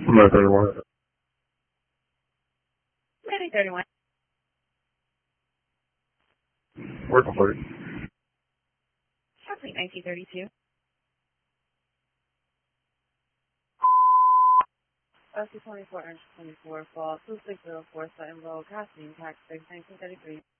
My 31. Ready 31. Work complete. Complete 1932. OC 24, Orange 24, Fall, 2604, Sutton Road, Casting, Tax 6, 1933.